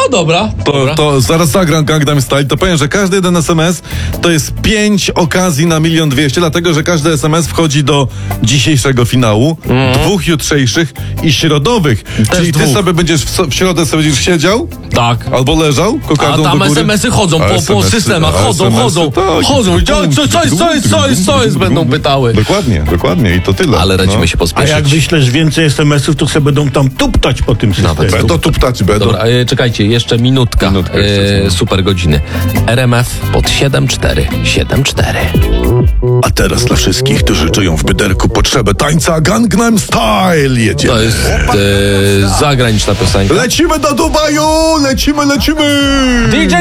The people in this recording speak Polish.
No dobra. To zaraz zagram Gangnam Style, to powiem, że każdy jeden SMS to jest 5 okazji na 1 200 000, dlatego, że każdy SMS wchodzi do dzisiejszego finału, 2 jutrzejszych i środowych. Czyli ty 2. sobie będziesz w środę sobie będziesz siedział? Tak. Albo leżał? A Kokardą tam do góry? SMS-y chodzą po systemach, chodzą. Co jest, będą pytały. Dokładnie i to tyle. Ale radzimy się A pospieszyć. jak wyślesz więcej SMS-ów, to sobie będą tam tuptać po tym systemie. Będą tuptać, będą. Dobra, czekajcie, jeszcze minutka. jeszcze. Super godziny. RMF pod 7474. A teraz dla wszystkich, którzy czują w bioderku potrzebę tańca Gangnam Style, jedziemy. To jest zagraniczna piosenka. Lecimy do Dubaju! Lecimy! DJ